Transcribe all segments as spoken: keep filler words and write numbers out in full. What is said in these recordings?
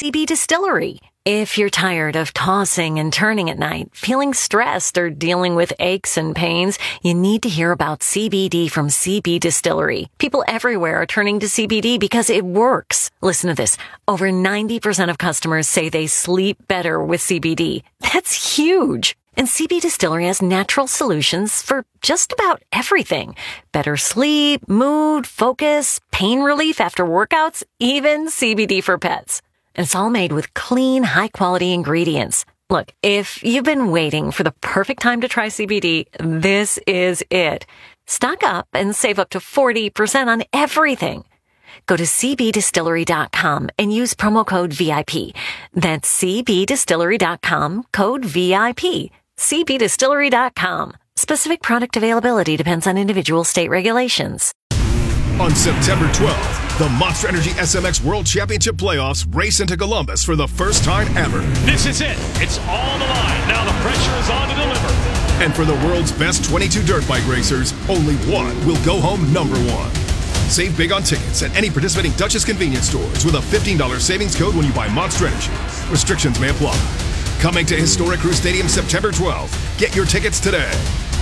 C B Distillery. If you're tired of tossing and turning at night, feeling stressed, or dealing with aches and pains, you need to hear about C B D from C B Distillery. People everywhere are turning to C B D because it works. Listen to this. Over ninety percent of customers say they sleep better with C B D. That's huge. And C B Distillery has natural solutions for just about everything. Better sleep, mood, focus, pain relief after workouts, even C B D for pets. And it's all made with clean, high-quality ingredients. Look, if you've been waiting for the perfect time to try C B D, this is it. Stock up and save up to forty percent on everything. Go to c b distillery dot com and use promo code V I P. That's c b distillery dot com, code V I P. c b distillery dot com. Specific product availability depends on individual state regulations. On September twelfth, the Monster Energy S M X World Championship Playoffs race into Columbus for the first time ever. This is it. It's all on the line. Now the pressure is on to deliver. And for the world's best twenty-two dirt bike racers, only one will go home number one. Save big on tickets at any participating Duchess convenience stores with a fifteen dollars savings code when you buy Monster Energy. Restrictions may apply. Coming to Historic Crew Stadium September twelfth. Get your tickets today.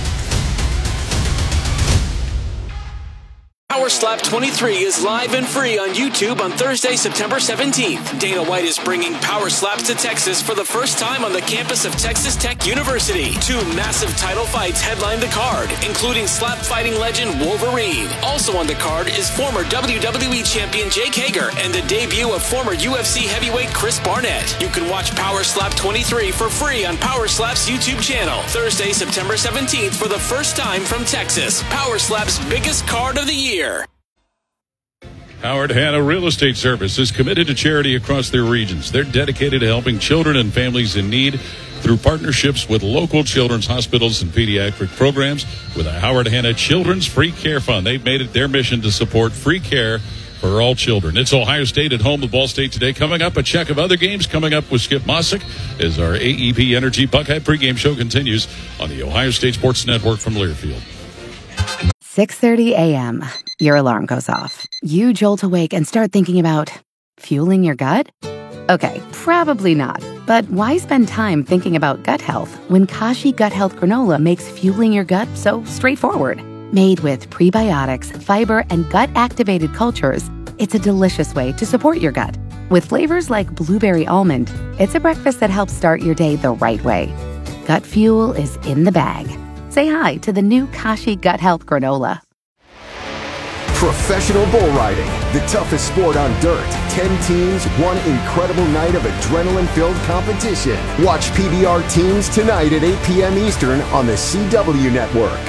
Power Slap twenty-three is live and free on YouTube on Thursday, September seventeenth. Dana White is bringing Power Slaps to Texas for the first time on the campus of Texas Tech University. Two massive title fights headline the card, including slap fighting legend Wolverine. Also on the card is former W W E champion Jake Hager and the debut of former U F C heavyweight Chris Barnett. You can watch Power Slap twenty-three for free on Power Slap's YouTube channel. Thursday, September seventeenth for the first time from Texas. Power Slap's biggest card of the year. Howard Hanna Real Estate Service is committed to charity across their regions. They're dedicated to helping children and families in need through partnerships with local children's hospitals and pediatric programs with the Howard Hanna Children's Free Care Fund. They've made it their mission to support free care for all children. It's Ohio State at home with Ball State today. Coming up, a check of other games coming up with Skip Mossick as our A E P Energy Buckeye pregame show continues on the Ohio State Sports Network from Learfield. six thirty a.m. Your alarm goes off. You jolt awake and start thinking about fueling your gut? Okay, probably not. But why spend time thinking about gut health when Kashi Gut Health Granola makes fueling your gut so straightforward? Made with prebiotics, fiber, and gut-activated cultures, it's a delicious way to support your gut. With flavors like blueberry almond, it's a breakfast that helps start your day the right way. Gut fuel is in the bag. Say hi to the new Kashi Gut Health Granola. Professional bull riding, the toughest sport on dirt. Ten teams, one incredible night of adrenaline-filled competition. Watch P B R Teams tonight at eight p.m. Eastern on the C W Network.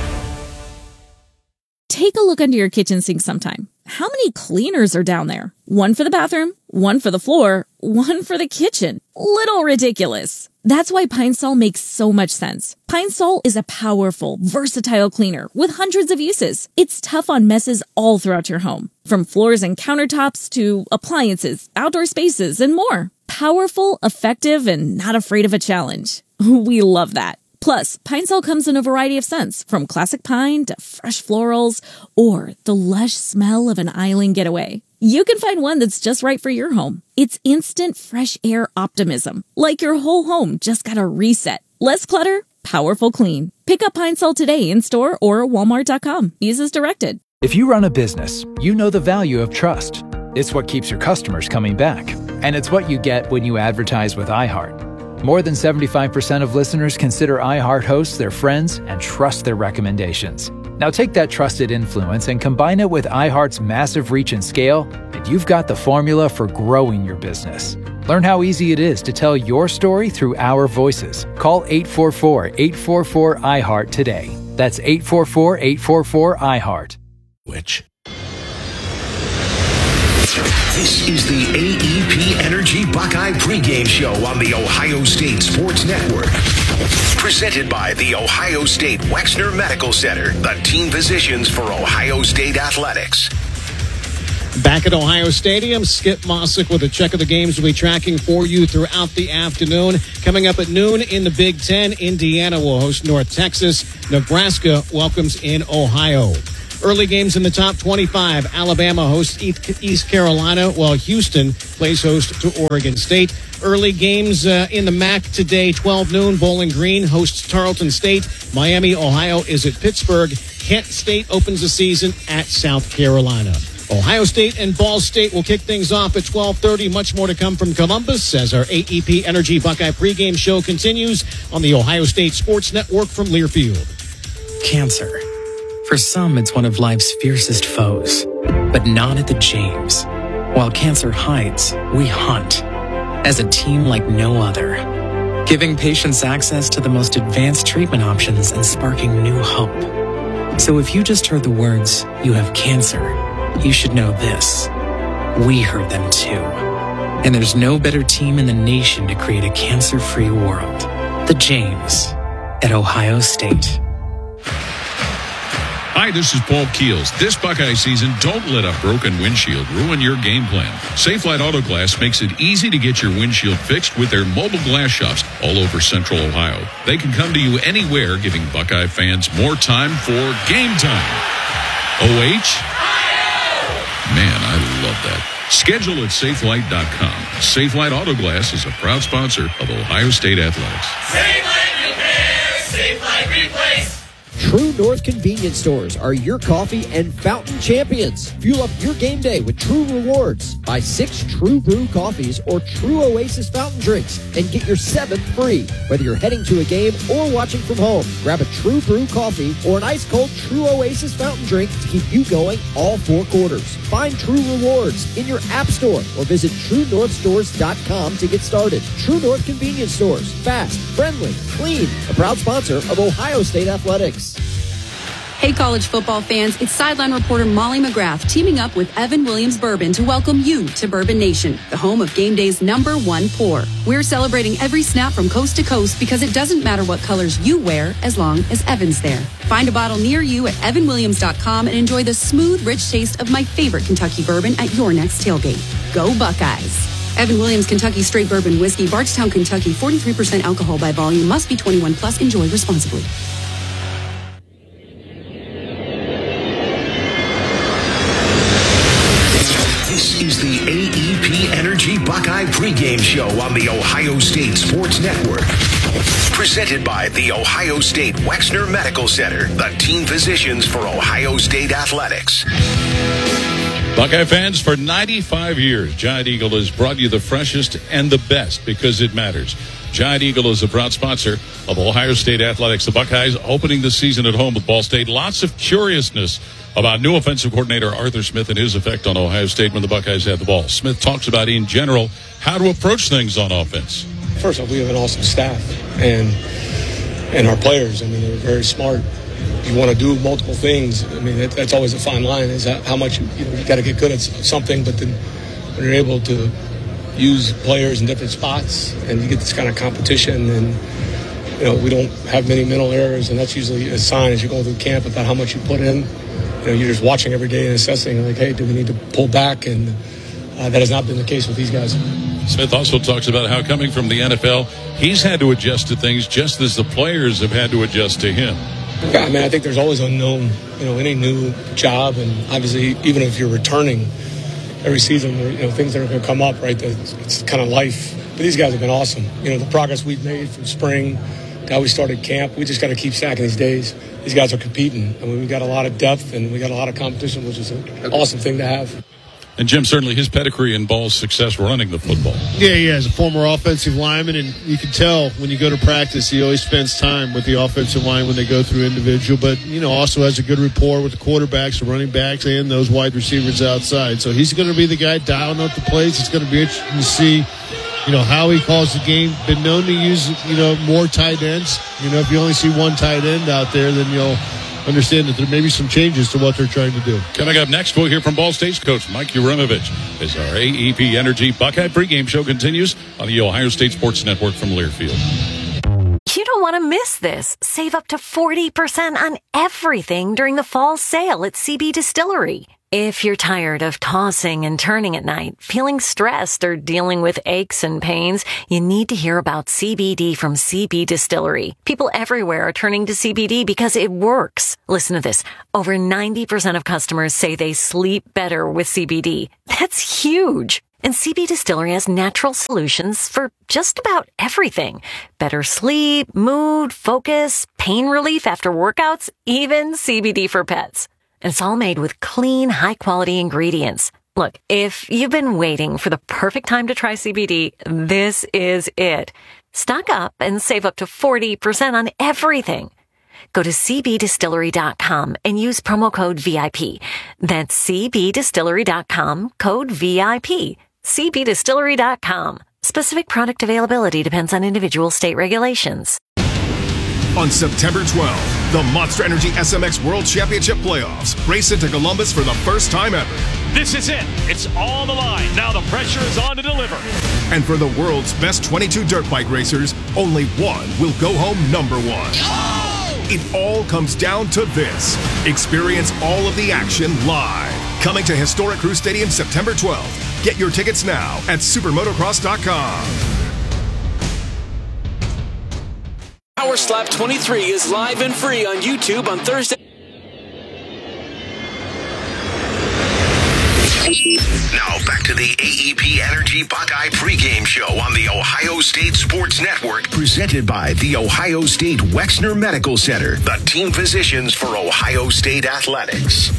Take a look under your kitchen sink sometime. How many cleaners are down there? One for the bathroom, one for the floor, one for the kitchen. Little ridiculous. That's why Pine Sol makes so much sense. Pine Sol is a powerful, versatile cleaner with hundreds of uses. It's tough on messes all throughout your home, from floors and countertops to appliances, outdoor spaces, and more. Powerful, effective, and not afraid of a challenge. We love that. Plus, Pine Sol comes in a variety of scents, from classic pine to fresh florals or the lush smell of an island getaway. You can find one that's just right for your home. It's instant fresh air optimism, like your whole home just got a reset. Less clutter, powerful clean. Pick up Pine Sol today in store or walmart dot com. Use as directed. If you run a business, you know the value of trust. It's what keeps your customers coming back. And it's what you get when you advertise with iHeart. More than seventy-five percent of listeners consider iHeart hosts their friends and trust their recommendations. Now take that trusted influence and combine it with iHeart's massive reach and scale, and you've got the formula for growing your business. Learn how easy it is to tell your story through our voices. Call eight four four, eight four four, I HEART today. That's eight four four, eight four four, I HEART. Which? This is the A E P Energy Buckeye pregame show on the Ohio State Sports Network. Presented by the Ohio State Wexner Medical Center, the team physicians for Ohio State athletics. Back at Ohio Stadium, Skip Mossick with a check of the games we'll be tracking for you throughout the afternoon. Coming up at noon in the Big Ten, Indiana will host North Texas. Nebraska welcomes in Ohio. Early games in the top twenty-five. Alabama hosts East Carolina, while Houston plays host to Oregon State. Early games uh, in the M A C today, twelve noon. Bowling Green hosts Tarleton State. Miami, Ohio is at Pittsburgh. Kent State opens the season at South Carolina. Ohio State and Ball State will kick things off at twelve thirty. Much more to come from Columbus as our A E P Energy Buckeye pregame show continues on the Ohio State Sports Network from Learfield. Cancer. For some, it's one of life's fiercest foes, but not at the James. While cancer hides, we hunt as a team like no other, giving patients access to the most advanced treatment options and sparking new hope. So if you just heard the words, "You have cancer," you should know this. We heard them too. And there's no better team in the nation to create a cancer-free world. The James at Ohio State. Hi, this is Paul Keels. This Buckeye season, don't let a broken windshield ruin your game plan. Safelite Auto Glass makes it easy to get your windshield fixed with their mobile glass shops all over Central Ohio. They can come to you anywhere, giving Buckeye fans more time for game time. O H? Man, I love that. Schedule at safelite dot com. Safelite Auto Glass is a proud sponsor of Ohio State Athletics. Safelite Repair, Safelite Replace. True North convenience stores are your coffee and fountain champions. Fuel up your game day with True Rewards. Buy six True Brew coffees or True Oasis fountain drinks and get your seventh free. Whether you're heading to a game or watching from home, grab a True Brew coffee or an ice-cold True Oasis fountain drink to keep you going all four quarters. Find True Rewards in your app store or visit true north stores dot com to get started. True North convenience stores. Fast, friendly, clean. A proud sponsor of Ohio State Athletics. Hey, college football fans, it's sideline reporter Molly McGrath teaming up with Evan Williams Bourbon to welcome you to Bourbon Nation, the home of game day's number one pour. We're celebrating every snap from coast to coast because it doesn't matter what colors you wear as long as Evan's there. Find a bottle near you at evan williams dot com and enjoy the smooth, rich taste of my favorite Kentucky bourbon at your next tailgate. Go Buckeyes! Evan Williams Kentucky Straight Bourbon Whiskey, Bardstown, Kentucky, forty-three percent alcohol by volume, must be twenty-one plus, enjoy responsibly. This is the A E P Energy Buckeye pregame show on the Ohio State Sports Network. Presented by the Ohio State Wexner Medical Center, the team physicians for Ohio State Athletics. Buckeye fans, for ninety-five years, Giant Eagle has brought you the freshest and the best because it matters. Giant Eagle is a proud sponsor of Ohio State Athletics. The Buckeyes opening the season at home with Ball State. Lots of curiousness about new offensive coordinator Arthur Smith and his effect on Ohio State when the Buckeyes had the ball. Smith talks about, in general, how to approach things on offense. First off, we have an awesome staff, and and our players, I mean, they're very smart. You want to do multiple things. I mean, that, that's always a fine line, is how much you, you know, you got to get good at something, but then when you're able to use players in different spots and you get this kind of competition, and you know, we don't have many mental errors, and that's usually a sign as you go through camp about how much you put in. You know, you're just watching every day and assessing, like, hey, do we need to pull back? And uh, that has not been the case with these guys. Smith also talks about how, coming from the N F L, he's had to adjust to things just as the players have had to adjust to him. Yeah, I mean, I think there's always unknown, you know, any new job, and obviously, even if you're returning every season, you know, things that are going to come up, right? It's, it's kind of life. But these guys have been awesome. You know, the progress we've made from spring to how we started camp, we just got to keep stacking these days. These guys are competing. I mean, we got a lot of depth and we got a lot of competition, which is an awesome thing to have. And Jim, certainly his pedigree and Ball's success running the football. Yeah, yeah, as a former offensive lineman, and you can tell when you go to practice, he always spends time with the offensive line when they go through individual, but, you know, also has a good rapport with the quarterbacks, the running backs, and those wide receivers outside. So he's going to be the guy dialing up the plays. It's going to be interesting to see, you know, how he calls the game. Been known to use, you know, more tight ends. You know, if you only see one tight end out there, then you'll understand that there may be some changes to what they're trying to do. Coming up next, we'll hear from Ball State's coach, Mike Urimovich, as our A E P Energy Buckeye pregame show continues on the Ohio State Sports Network from Learfield. You don't want to miss this. Save up to forty percent on everything during the fall sale at C B Distillery. if you're tired of tossing and turning at night, feeling stressed or dealing with aches and pains, you need to hear about C B D from C B Distillery. People everywhere are turning to C B D because it works. Listen to this. Over ninety percent of customers say they sleep better with C B D. That's huge. And C B Distillery has natural solutions for just about everything. Better sleep, mood, focus, pain relief after workouts, even C B D for pets. And it's all made with clean, high-quality ingredients. Look, if you've been waiting for the perfect time to try C B D, this is it. Stock up and save up to forty percent on everything. Go to c b distillery dot com and use promo code V I P. That's c b distillery dot com, code V I P. c b distillery dot com. Specific product availability depends on individual state regulations. On September twelfth, the Monster Energy S M X World Championship Playoffs race into Columbus for the first time ever. This is it. It's all on the line. Now the pressure is on to deliver. And for the world's best twenty-two dirt bike racers, only one will go home number one. Oh! It all comes down to this. Experience all of the action live. Coming to historic Crew Stadium September twelfth. Get your tickets now at supermotocross dot com. Power Slap twenty-three is live and free on YouTube on Thursday. Now back to the A E P Energy Buckeye pregame show on the Ohio State Sports Network, presented by the Ohio State Wexner Medical Center, the team physicians for Ohio State athletics.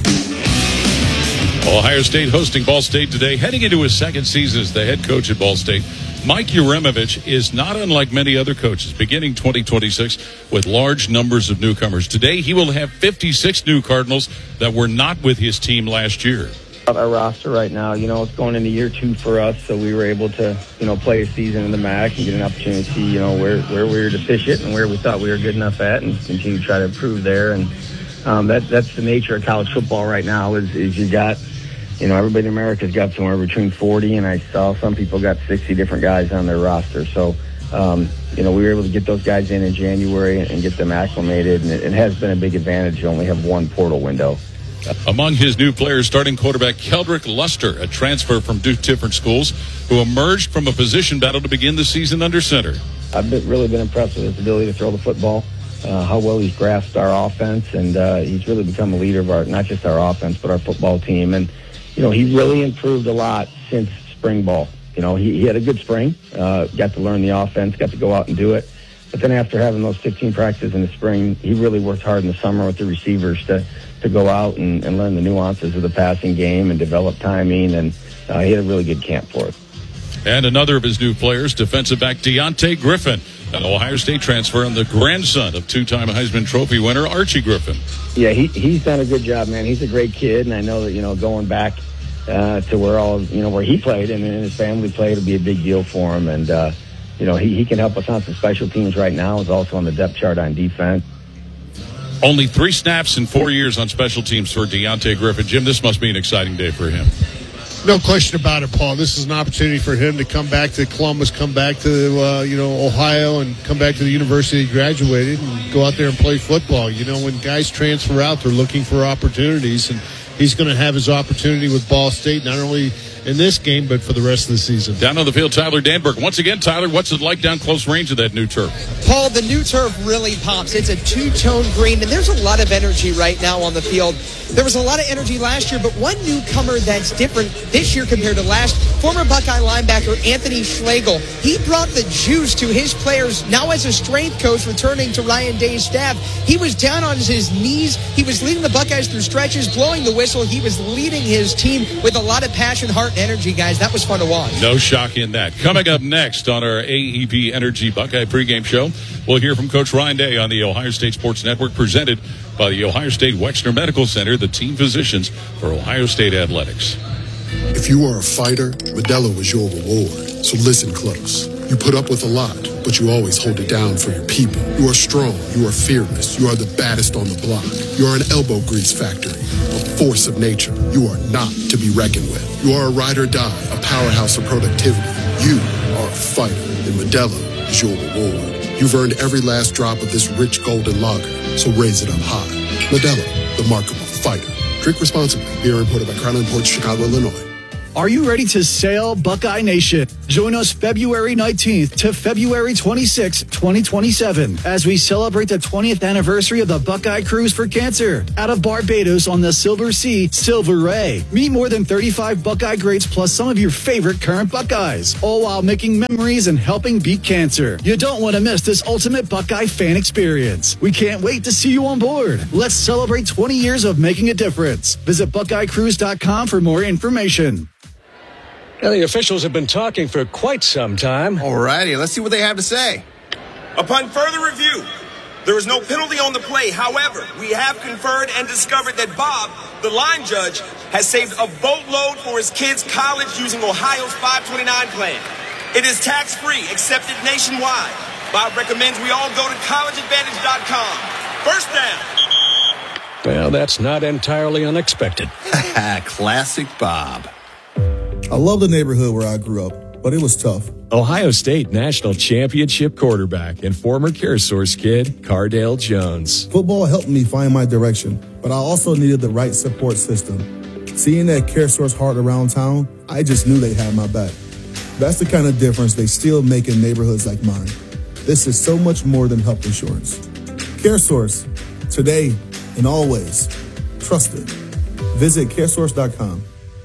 Ohio State hosting Ball State today, heading into his second season as the head coach at Ball State. Mike Uremovich is not unlike many other coaches, beginning twenty twenty-six with large numbers of newcomers. Today, he will have fifty-six new Cardinals that were not with his team last year. Our roster right now, you know, it's going into year two for us, so we were able to, you know, play a season in the M A C and get an opportunity to see, you know, where, where we were deficient and where we thought we were good enough at, and continue to try to improve there. And um, that that's the nature of college football right now is, is you got, you know, everybody in America's got somewhere between forty, and I saw some people got sixty different guys on their roster. So, um, you know, we were able to get those guys in in January and, and get them acclimated, and it, it has been a big advantage to only have one portal window. Among his new players, starting quarterback Keldrick Luster, a transfer from two different schools, who emerged from a position battle to begin the season under center. I've been, really been impressed with his ability to throw the football, uh, how well he's grasped our offense, and uh, he's really become a leader of our, not just our offense, but our football team. And, you know, he really improved a lot since spring ball. You know, he, he had a good spring, uh, got to learn the offense, got to go out and do it. But then after having those fifteen practices in the spring, he really worked hard in the summer with the receivers to, to go out and, and learn the nuances of the passing game and develop timing, and uh, he had a really good camp for it. And another of his new players, defensive back Deontay Griffin, an Ohio State transfer and the grandson of two-time Heisman Trophy winner Archie Griffin. Yeah, he, he's done a good job, man. He's a great kid, and I know that, you know, going back uh, to where all, you know, where he played and, and his family played will be a big deal for him. And, uh, you know, he, he can help us on some special teams right now. He's also on the depth chart on defense. Only three snaps in four years on special teams for Deontay Griffin. Jim, this must be an exciting day for him. No question about it, Paul. This is an opportunity for him to come back to Columbus, come back to, uh, you know, Ohio, and come back to the university he graduated and go out there and play football. You know, when guys transfer out, they're looking for opportunities, and he's going to have his opportunity with Ball State, not only in this game, but for the rest of the season. Down on the field, Tyler Danberg. Once again, Tyler, what's it like down close range of that new turf? Paul, the new turf really pops. It's a two-tone green, and there's a lot of energy right now on the field. There was a lot of energy last year, but one newcomer that's different this year compared to last, former Buckeye linebacker Anthony Schlegel. He brought the juice to his players, now as a strength coach returning to Ryan Day's staff. He was down on his knees. He was leading the Buckeyes through stretches, blowing the whistle. He was leading his team with a lot of passion, heart, and energy, guys. That was fun to watch. No shock in that. Coming up next on our A E P Energy Buckeye pregame show, we'll hear from Coach Ryan Day on the Ohio State Sports Network, presented by the Ohio State Wexner Medical Center, the team physicians for Ohio State athletics. If you are a fighter, Modelo is your reward. So listen close. You put up with a lot, but you always hold it down for your people. You are strong. You are fearless. You are the baddest on the block. You are an elbow grease factory, a force of nature. You are not to be reckoned with. You are a ride or die, a powerhouse of productivity. You are a fighter, and Modelo is your reward. You've earned every last drop of this rich golden lager, so raise it up high. Modelo, the mark of a fighter. Drink responsibly. Beer imported by Crown Imports, Chicago, Illinois. Are you ready to sail, Buckeye Nation? Join us February nineteenth to February twenty-sixth, twenty twenty-seven, as we celebrate the twentieth anniversary of the Buckeye Cruise for Cancer out of Barbados on the Silver Sea, Silver Ray. Meet more than thirty-five Buckeye greats plus some of your favorite current Buckeyes, all while making memories and helping beat cancer. You don't want to miss this ultimate Buckeye fan experience. We can't wait to see you on board. Let's celebrate twenty years of making a difference. Visit buckeye cruise dot com for more information. Now, the officials have been talking for quite some time. All righty, let's see what they have to say. Upon further review, there is no penalty on the play. However, we have conferred and discovered that Bob, the line judge, has saved a boatload for his kids' college using Ohio's five twenty-nine plan. It is tax-free, accepted nationwide. Bob recommends we all go to college advantage dot com. First down. Well, that's not entirely unexpected. Classic Bob. I love the neighborhood where I grew up, but it was tough. Ohio State National Championship quarterback and former CareSource kid, Cardale Jones. Football helped me find my direction, but I also needed the right support system. Seeing that CareSource heart around town, I just knew they had my back. That's the kind of difference they still make in neighborhoods like mine. This is so much more than health insurance. CareSource, today and always. Trusted. Visit care source dot com.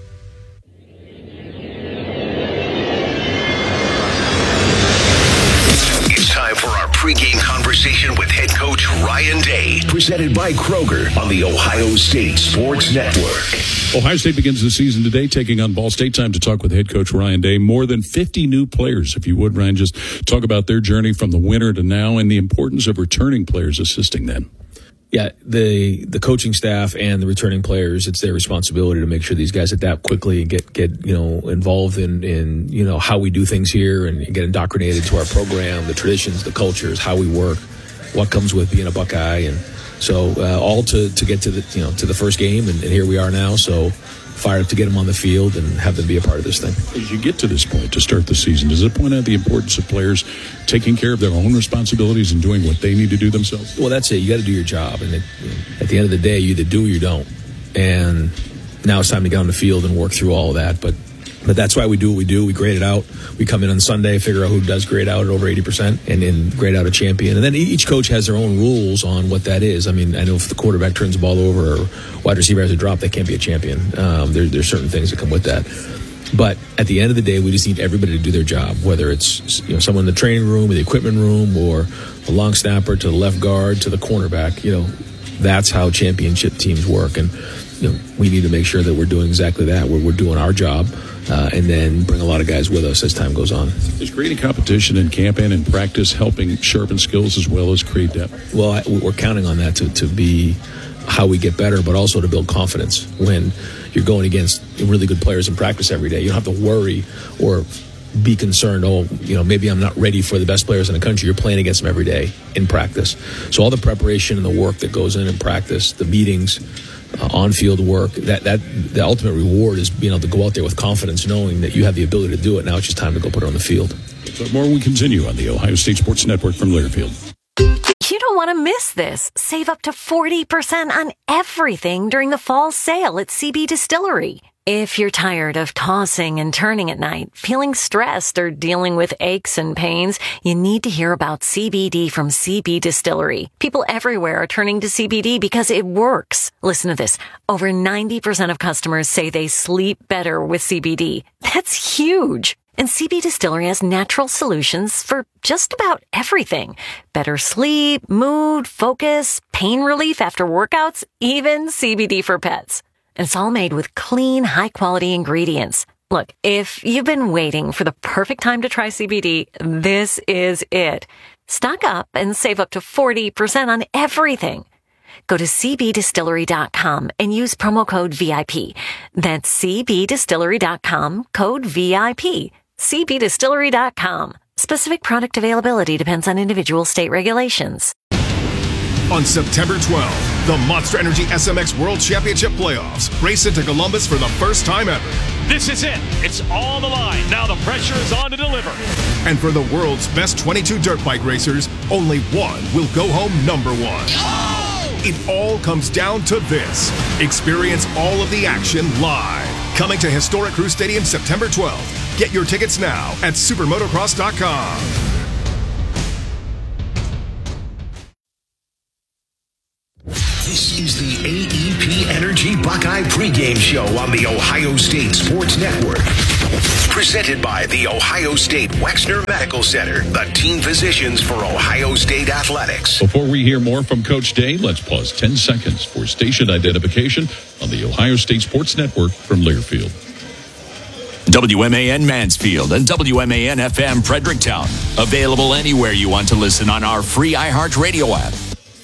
Pre-game conversation with head coach Ryan Day, presented by Kroger on the Ohio State Sports Network. Ohio State begins the season today, taking on Ball State. Time to talk with head coach Ryan Day. More than fifty new players, if you would, Ryan, just talk about their journey from the winter to now and the importance of returning players assisting them. Yeah, the the coaching staff and the returning players, it's their responsibility to make sure these guys adapt quickly and get, get you know, involved in, in, you know, how we do things here and get indoctrinated to our program, the traditions, the cultures, how we work, what comes with being a Buckeye. And so uh, all to, to get to the, you know, to the first game, and, and here we are now. So fired up to get them on the field and have them be a part of this thing. As you get to this point to start the season, does it point out the importance of players taking care of their own responsibilities and doing what they need to do themselves? Well, that's it. You got to do your job. And it, you know, at the end of the day, you either do or you don't. And now it's time to get on the field and work through all of that. But But that's why we do what we do. We grade it out. We come in on Sunday, figure out who does grade out at over eighty percent, and then grade out a champion. And then each coach has their own rules on what that is. I mean, I know if the quarterback turns the ball over or wide receiver has a drop, they can't be a champion. Um, there, there's certain things that come with that. But at the end of the day, we just need everybody to do their job, whether it's, you know, someone in the training room or the equipment room or the long snapper to the left guard to the cornerback. You know, that's how championship teams work. And, you know, we need to make sure that we're doing exactly that, where we're doing our job. Uh, and then bring a lot of guys with us as time goes on. Is creating competition in camp and in practice helping sharpen skills as well as create depth? Well, I, we're counting on that to, to be how we get better, but also to build confidence when you're going against really good players in practice every day. You don't have to worry or be concerned, oh, you know, maybe I'm not ready for the best players in the country. You're playing against them every day in practice. So all the preparation and the work that goes in in practice, the meetings, Uh, on-field work, that that the ultimate reward is being able to go out there with confidence, knowing that you have the ability to do it. Now it's just time to go put it on the field. So more we continue on the Ohio State Sports Network from Learfield. You don't want to miss this. Save up to forty percent on everything during the fall sale at C B Distillery. If you're tired of tossing and turning at night, feeling stressed, or dealing with aches and pains, you need to hear about C B D from C B Distillery. People everywhere are turning to C B D because it works. Listen to this. Over ninety percent of customers say they sleep better with C B D. That's huge. And C B Distillery has natural solutions for just about everything. Better sleep, mood, focus, pain relief after workouts, even C B D for pets. And it's all made with clean, high-quality ingredients. Look, if you've been waiting for the perfect time to try C B D, this is it. Stock up and save up to forty percent on everything. Go to c b distillery dot com and use promo code V I P. That's c b distillery dot com, code V I P. c b distillery dot com. Specific product availability depends on individual state regulations. On September twelfth, the Monster Energy S M X World Championship Playoffs race into Columbus for the first time ever. This is it. It's all the line. Now the pressure is on to deliver. And for the world's best twenty-two dirt bike racers, only one will go home number one. Oh! It all comes down to this. Experience all of the action live. Coming to Historic Crew Stadium September twelfth. Get your tickets now at supermotocross dot com. This is the A E P Energy Buckeye pregame show on the Ohio State Sports Network. Presented by the Ohio State Wexner Medical Center, the team physicians for Ohio State Athletics. Before we hear more from Coach Day, let's pause ten seconds for station identification on the Ohio State Sports Network from Learfield. W M A N Mansfield and W M A N F M Fredericktown. Available anywhere you want to listen on our free iHeartRadio app.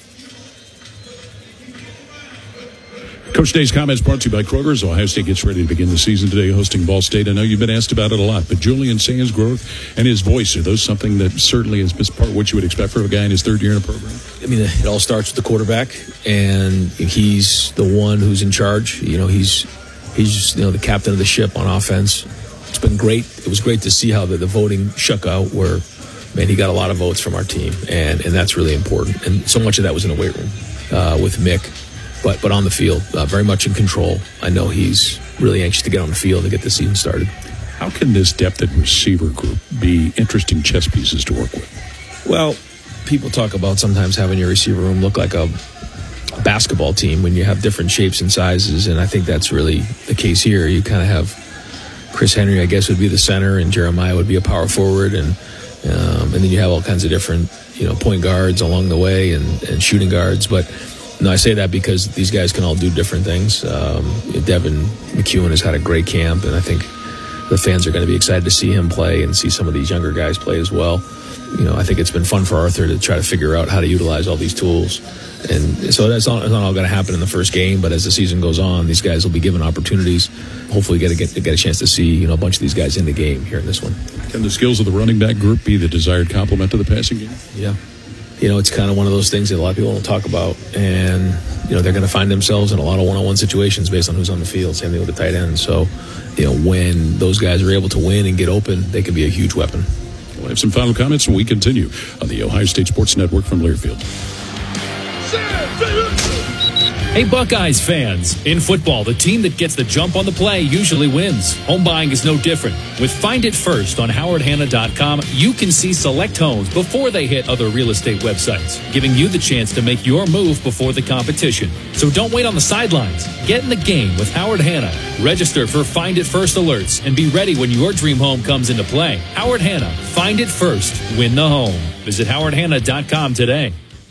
Coach Day's comments brought to you by Kroger's. Ohio State gets ready to begin the season today hosting Ball State. I know you've been asked about it a lot, but Julian Sands' growth and his voice, are those something that certainly is part of what you would expect for a guy in his third year in a program? I mean, it all starts with the quarterback, and he's the one who's in charge. You know, he's he's you know the captain of the ship on offense. It's been great. It was great to see how the, the voting shook out where, man, he got a lot of votes from our team, and, and that's really important. And so much of that was in the weight room uh, with Mick. But but on the field, uh, very much in control. I know he's really anxious to get on the field and get the season started. How can this depth at receiver group be interesting chess pieces to work with? Well, people talk about sometimes having your receiver room look like a basketball team when you have different shapes and sizes, and I think that's really the case here. You kind of have Chris Henry, I guess, would be the center, and Jeremiah would be a power forward, and um, and then you have all kinds of different, you know, point guards along the way and, and shooting guards, but. No, I say that because these guys can all do different things. Um, Devin McEwen has had a great camp, and I think the fans are going to be excited to see him play and see some of these younger guys play as well. You know, I think it's been fun for Arthur to try to figure out how to utilize all these tools. And so that's not, that's not all going to happen in the first game, but as the season goes on, these guys will be given opportunities. Hopefully get a, get, get a chance to see, you know, a bunch of these guys in the game here in this one. Can the skills of the running back group be the desired complement to the passing game? Yeah. You know, it's kind of one of those things that a lot of people don't talk about. And, you know, they're going to find themselves in a lot of one-on-one situations based on who's on the field. Same thing with the tight end. So, you know, when those guys are able to win and get open, they can be a huge weapon. We'll have some final comments when we continue on the Ohio State Sports Network from Learfield. Hey, Buckeyes fans. In football, the team that gets the jump on the play usually wins. Home buying is no different. With Find It First on Howard Hanna dot com, you can see select homes before they hit other real estate websites, giving you the chance to make your move before the competition. So don't wait on the sidelines. Get in the game with Howard Hanna. Register for Find It First alerts and be ready when your dream home comes into play. Howard Hanna. Find it first. Win the home. Visit Howard Hanna dot com today.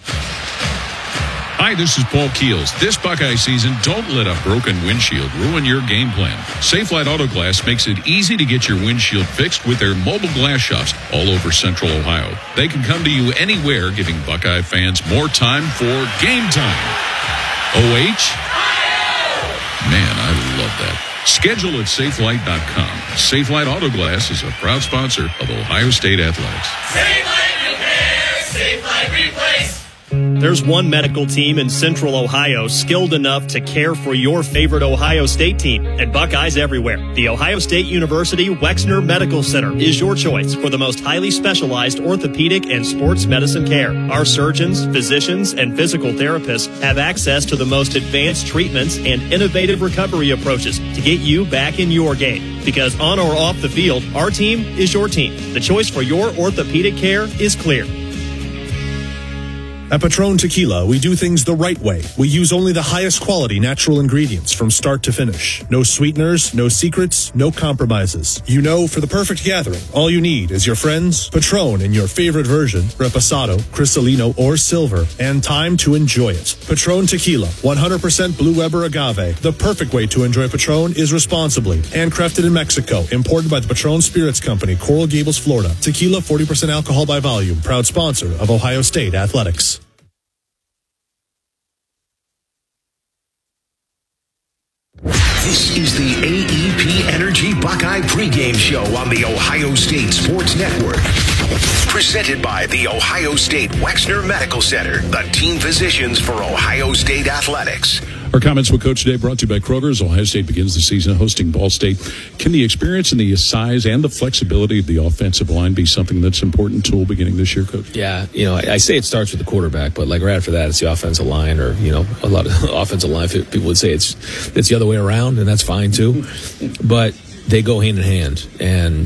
Hi, this is Paul Keels. This Buckeye season, don't let a broken windshield ruin your game plan. Safelite Auto Glass makes it easy to get your windshield fixed with their mobile glass shops all over Central Ohio. They can come to you anywhere, giving Buckeye fans more time for game time. O H? Man, I love that. Schedule at safelite dot com. Safelite Auto Glass is a proud sponsor of Ohio State Athletics. Safelite Repair, Safelite Replace. There's one medical team in Central Ohio skilled enough to care for your favorite Ohio State team, and Buckeyes everywhere. The Ohio State University Wexner Medical Center is your choice for the most highly specialized orthopedic and sports medicine care. Our surgeons, physicians, and physical therapists have access to the most advanced treatments and innovative recovery approaches to get you back in your game. Because on or off the field, our team is your team. The choice for your orthopedic care is clear. At Patron Tequila, we do things the right way. We use only the highest quality natural ingredients from start to finish. No sweeteners, no secrets, no compromises. You know, for the perfect gathering, all you need is your friends, Patron in your favorite version, Reposado, Cristalino, or Silver, and time to enjoy it. Patron Tequila, one hundred percent Blue Weber agave. The perfect way to enjoy Patron is responsibly. Handcrafted in Mexico, imported by the Patron Spirits Company, Coral Gables, Florida. Tequila, forty percent alcohol by volume. Proud sponsor of Ohio State Athletics. This is the A E P Energy Buckeye pregame show on the Ohio State Sports Network. Presented by the Ohio State Wexner Medical Center, the team physicians for Ohio State Athletics. Our comments with Coach today brought to you by Kroger as Ohio State begins the season hosting Ball State. Can the experience and the size and the flexibility of the offensive line be something that's an important tool beginning this year, Coach? Yeah, you know, I, I say it starts with the quarterback, but like right after that, it's the offensive line, or, you know, a lot of offensive line people would say it's it's the other way around, and that's fine too. But they go hand in hand, and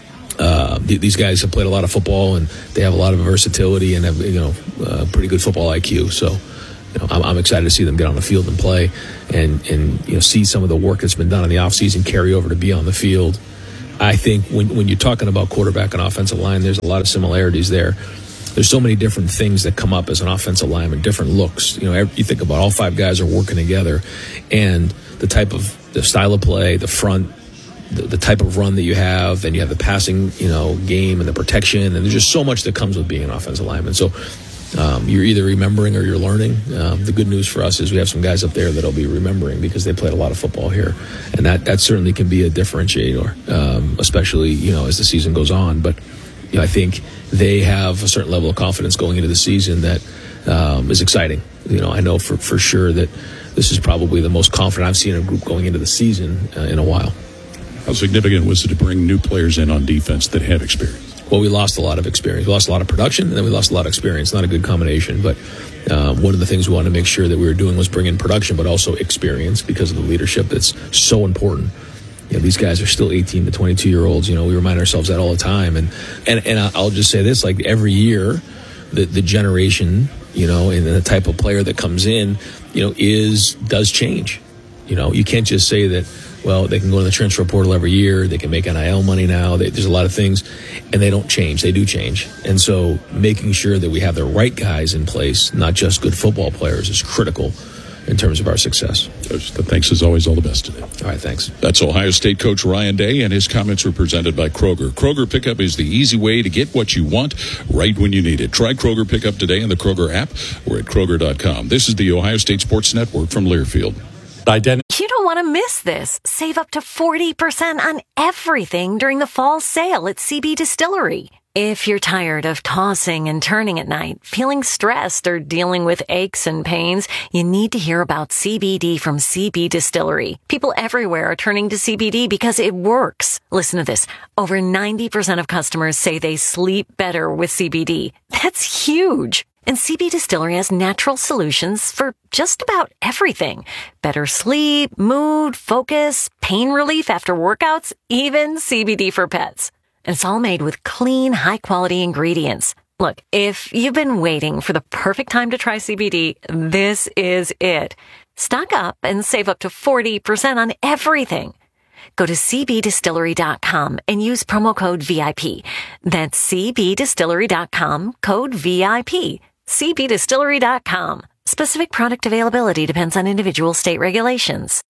uh, th- these guys have played a lot of football, and they have a lot of versatility and have, you know, uh, pretty good football I Q. So, you know, I'm, I'm excited to see them get on the field and play, and and you know, see some of the work that's been done in the offseason carry over to be on the field. I think when when you're talking about quarterback and offensive line, there's a lot of similarities there. There's so many different things that come up as an offensive lineman, different looks. You know, every, you think about all five guys are working together, and the type of the style of play, the front, the, the type of run that you have, and you have the passing, you know, game and the protection, and there's just so much that comes with being an offensive lineman. So um, you're either remembering or you're learning. Um, the good news for us is we have some guys up there that'll be remembering because they played a lot of football here, and that that certainly can be a differentiator, um, especially, you know, as the season goes on. But you know, I think they have a certain level of confidence going into the season that um, is exciting. You know, I know for for sure that this is probably the most confident I've seen a group going into the season uh, in a while. How significant was it to bring new players in on defense that had experience? Well, we lost a lot of experience. We lost a lot of production, and then we lost a lot of experience. Not a good combination, but uh, one of the things we wanted to make sure that we were doing was bring in production, but also experience because of the leadership that's so important. You know, these guys are still eighteen to twenty-two year olds. You know, we remind ourselves that all the time. And and, and I'll just say this, like every year, the, the generation, you know, and the type of player that comes in, you know, is, does change. You know, you can't just say that, well, they can go to the transfer portal every year, they can make N I L money now, they, there's a lot of things, and they don't change, they do change. And so making sure that we have the right guys in place, not just good football players, is critical in terms of our success. Thanks as always. All the best today. All right, thanks. That's Ohio State coach Ryan Day, and his comments were presented by Kroger. Kroger Pickup is the easy way to get what you want right when you need it. Try Kroger Pickup today in the Kroger app or at Kroger dot com. This is the Ohio State Sports Network from Learfield. Identity. You don't want to miss this. Save up to forty percent on everything during the fall sale at C B Distillery. If you're tired of tossing and turning at night, feeling stressed, or dealing with aches and pains, you need to hear about C B D from C B Distillery. People everywhere are turning to C B D because it works. Listen to this. Over ninety percent of customers say they sleep better with C B D. That's huge. And C B Distillery has natural solutions for just about everything. Better sleep, mood, focus, pain relief after workouts, even C B D for pets. And it's all made with clean, high-quality ingredients. Look, if you've been waiting for the perfect time to try C B D, this is it. Stock up and save up to forty percent on everything. Go to C B distillery dot com and use promo code V I P. That's C B distillery dot com, code V I P. C B distillery dot com. Specific product availability depends on individual state regulations.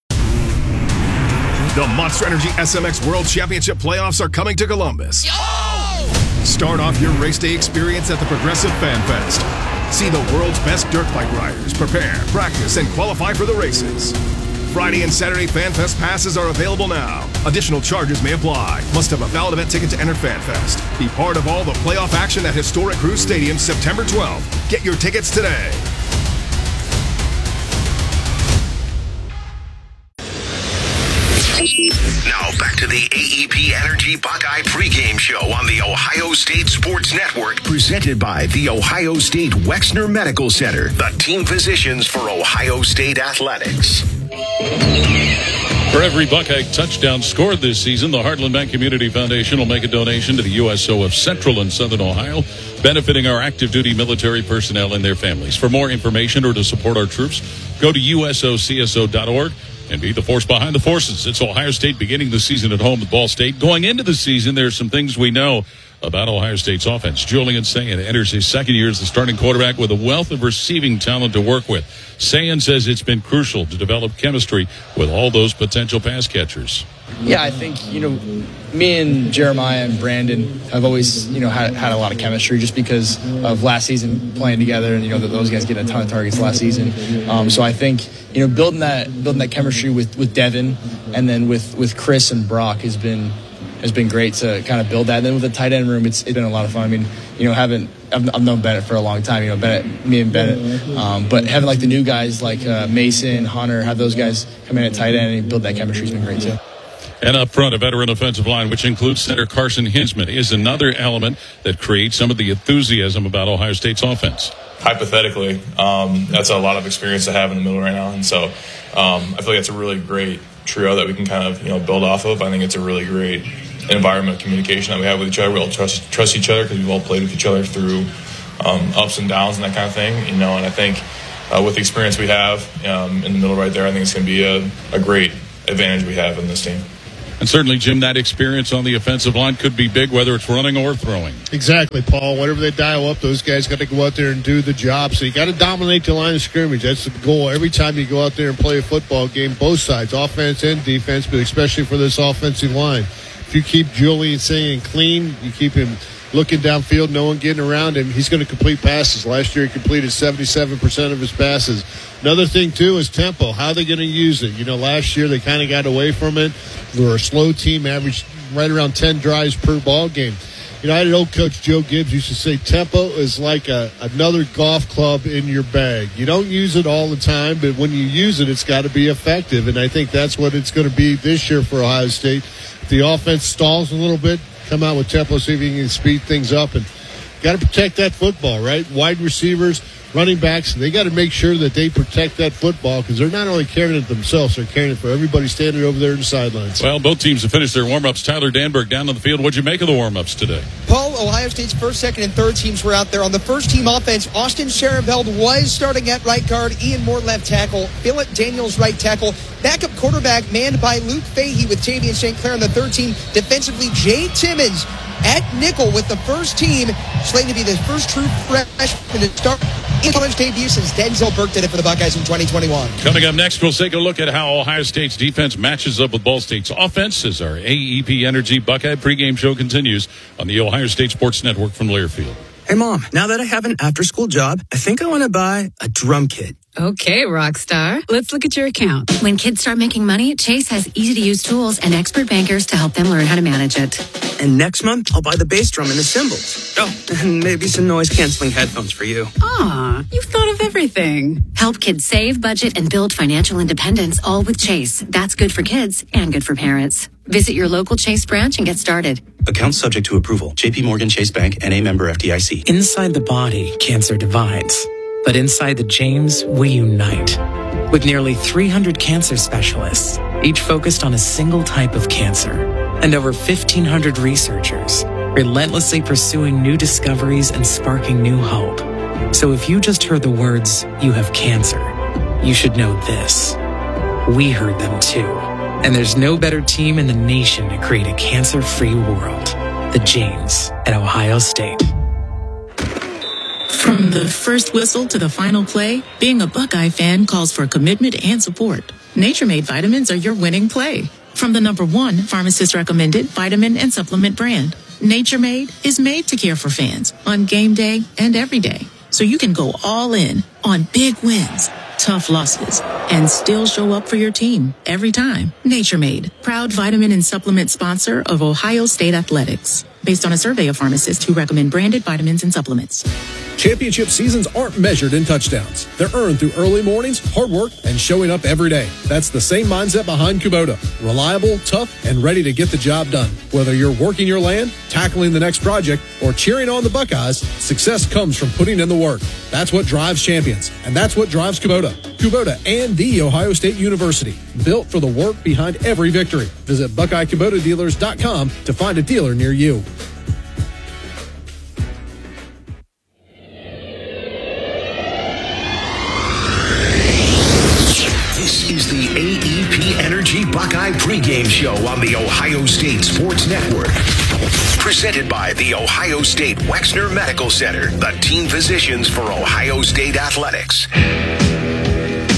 The Monster Energy S M X World Championship playoffs are coming to Columbus. Yo! Start off your race day experience at the Progressive Fan Fest. See the world's best dirt bike riders prepare, practice, and qualify for the races. Friday and Saturday Fan Fest passes are available now. Additional charges may apply. Must have a valid event ticket to enter Fan Fest. Be part of all the playoff action at Historic Cruise Stadium September twelfth. Get your tickets today. Now back to the A E P Energy Buckeye pregame show on the Ohio State Sports Network, presented by the Ohio State Wexner Medical Center, the team physicians for Ohio State athletics. For every Buckeye touchdown scored this season, the Heartland Bank Community Foundation will make a donation to the U S O of Central and Southern Ohio, benefiting our active duty military personnel and their families. For more information or to support our troops, go to U S O C S O dot org. And be the force behind the forces. It's Ohio State beginning the season at home with Ball State. Going into the season, there's some things we know about Ohio State's offense. Julian Sayin enters his second year as the starting quarterback with a wealth of receiving talent to work with. Sayin says it's been crucial to develop chemistry with all those potential pass catchers. Yeah, I think, you know, me and Jeremiah and Brandon have always, you know, had, had a lot of chemistry just because of last season playing together, and, you know, those guys get a ton of targets last season. Um, so I think, you know, building that building that chemistry with, with Devin and then with, with Chris and Brock has been has been great to kind of build that. And then with the tight end room, it's, it's been a lot of fun. I mean, you know, having I've, I've known Bennett for a long time, you know, Bennett, me and Bennett. Um, but having like the new guys like uh, Mason, Hunter, have those guys come in at tight end and build that chemistry has been great too. And up front, a veteran offensive line, which includes center Carson Hinsman, is another element that creates some of the enthusiasm about Ohio State's offense. Hypothetically, um, that's a lot of experience to have in the middle right now. And so um, I feel like it's a really great trio that we can kind of, you know, build off of. I think it's a really great environment of communication that we have with each other. We all trust, trust each other because we've all played with each other through um, ups and downs and that kind of thing. You know, and I think uh, with the experience we have um, in the middle right there, I think it's going to be a, a great advantage we have in this team. And certainly, Jim, that experience on the offensive line could be big, whether it's running or throwing. Exactly, Paul. Whatever they dial up, those guys got to go out there and do the job. So you got to dominate the line of scrimmage. That's the goal every time you go out there and play a football game, both sides, offense and defense, but especially for this offensive line. If you keep Julian saying clean, you keep him looking downfield, no one getting around him, he's going to complete passes. Last year he completed seventy-seven percent of his passes. Another thing, too, is tempo. How are they going to use it? You know, last year they kind of got away from it. They were a slow team, averaged right around ten drives per ball game. You know, I had an old coach, Joe Gibbs, used to say tempo is like a, another golf club in your bag. You don't use it all the time, but when you use it, it's got to be effective. And I think that's what it's going to be this year for Ohio State. If the offense stalls a little bit, come out with tempo, see if you can speed things up. And got to protect that football, right? Wide receivers, running backs, they got to make sure that they protect that football because they're not only carrying it themselves, they're carrying it for everybody standing over there in the sidelines. Well, both teams have finished their warm-ups. Tyler Danberg down on the field. What'd you make of the warm-ups today? Paul, Ohio State's first, second, and third teams were out there. On the first team offense, Austin Schereveld was starting at right guard, Ian Moore left tackle, Philip Daniels right tackle, backup quarterback manned by Luke Fahey with Tavian Saint Clair on the third team. Defensively, Jay Timmons at nickel with the first team, slated to be the first true freshman to start in college debut since Denzel Burke did it for the Buckeyes in twenty twenty-one. Coming up next, we'll take a look at how Ohio State's defense matches up with Ball State's offense as our A E P Energy Buckeye pregame show continues on the Ohio State Sports Network from Learfield. Hey, Mom, now that I have an after-school job, I think I want to buy a drum kit. Okay, rock star. Let's look at your account. When kids start making money, Chase has easy-to-use tools and expert bankers to help them learn how to manage it. And next month, I'll buy the bass drum and the cymbals. Oh, and maybe some noise-canceling headphones for you. Aw, you've thought of everything. Help kids save, budget, and build financial independence, all with Chase. That's good for kids and good for parents. Visit your local Chase branch and get started. Account subject to approval. J P Morgan Chase Bank, N A member F D I C. Inside the body, cancer divides. But inside the James, we unite. With nearly three hundred cancer specialists, each focused on a single type of cancer. And over fifteen hundred researchers, relentlessly pursuing new discoveries and sparking new hope. So if you just heard the words, "you have cancer," you should know this. We heard them too. And there's no better team in the nation to create a cancer-free world. The James at Ohio State. From the first whistle to the final play, being a Buckeye fan calls for commitment and support. Nature Made vitamins are your winning play. From the number one pharmacist recommended vitamin and supplement brand, Nature Made is made to care for fans on game day and every day. So you can go all in on big wins, tough losses, and still show up for your team every time. Nature Made, proud vitamin and supplement sponsor of Ohio State Athletics. Based on a survey of pharmacists who recommend branded vitamins and supplements. Championship seasons aren't measured in touchdowns. They're earned through early mornings, hard work, and showing up every day. That's the same mindset behind Kubota. Reliable, tough, and ready to get the job done. Whether you're working your land, tackling the next project, or cheering on the Buckeyes, success comes from putting in the work. That's what drives champions, and that's what drives Kubota. Kubota and the Ohio State University, built for the work behind every victory. Visit Buckeye Kubota Dealers dot com to find a dealer near you. This is the A E P Energy Buckeye pregame show on the Ohio State Sports Network. Presented by the Ohio State Wexner Medical Center, the team physicians for Ohio State Athletics.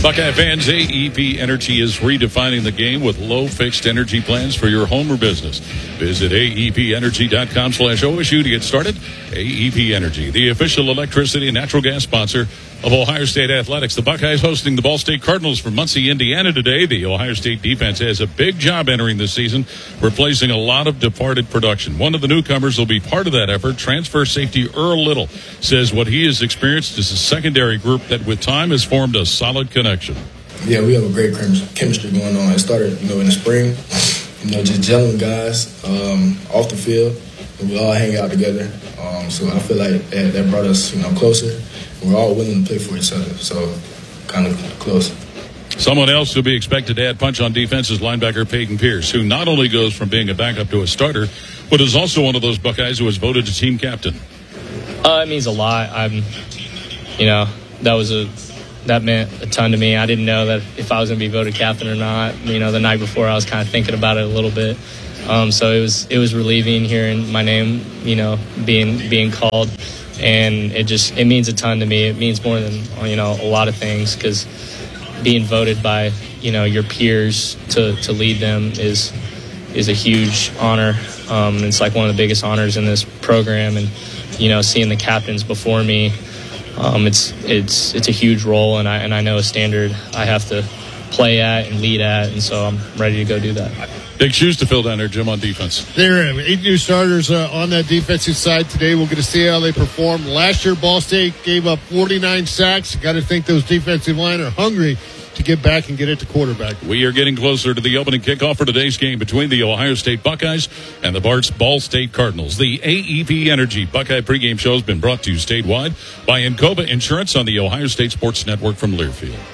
Buckeye fans, A E P Energy is redefining the game with low fixed energy plans for your home or business. Visit A E P energy dot com slash O S U to get started. A E P Energy, the official electricity and natural gas sponsor of Ohio State Athletics. The Buckeyes hosting the Ball State Cardinals from Muncie, Indiana today. The Ohio State defense has a big job entering this season, replacing a lot of departed production. One of the newcomers will be part of that effort. Transfer safety Earl Little says what he has experienced is a secondary group that with time has formed a solid connection. Yeah, we have a great chemistry going on. It started, you know, in the spring, you know, just gelling with guys um, off the field. And we all hang out together. Um, so I feel like that, that brought us, you know, closer. We're all willing to play for each other, so kind of close. Someone else who'll be expected to add punch on defense is linebacker Peyton Pierce, who not only goes from being a backup to a starter, but is also one of those Buckeyes who was voted to team captain. Uh, it means a lot. I'm, you know, that was a that meant a ton to me. I didn't know that if I was going to be voted captain or not. You know, the night before I was kind of thinking about it a little bit. Um, so it was it was relieving hearing my name, you know, being being called. And it just, it means a ton to me. It means more than, you know, a lot of things, because being voted by, you know, your peers to, to lead them is is a huge honor. Um, it's like one of the biggest honors in this program. And, you know, seeing the captains before me, um, it's it's it's a huge role, and I and I know a standard I have to play at and lead at, and so I'm ready to go do that. Big shoes to fill down there, Jim, on defense. There are eight new starters uh, on that defensive side today. We're going to see how they perform. Last year, Ball State gave up forty-nine sacks. Got to think those defensive line are hungry to get back and get it to quarterback. We are getting closer to the opening kickoff for today's game between the Ohio State Buckeyes and the Bart's Ball State Cardinals. The A E P Energy Buckeye pregame show has been brought to you statewide by Encova Insurance on the Ohio State Sports Network from Learfield.